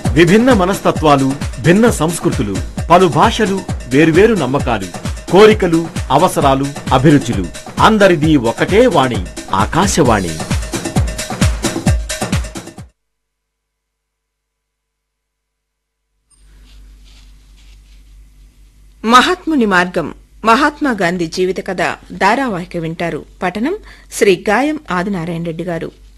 విభిన్న మనస్తత్వాలు, భిన్న సంస్కృతులు, పలు భాషలు, వేర్వేరు నమ్మకాలు, కోరికలు, అవసరాలు, అభిరుచులు, అందరిది ఒకటే వాణి, ఆకాశవాణి. మహాత్ముని మార్గం మహాత్మా గాంధీ జీవిత కథ ధారావాహిక వింటారు. పఠనం శ్రీ గాయం ఆదినారాయణ రెడ్డి గారు.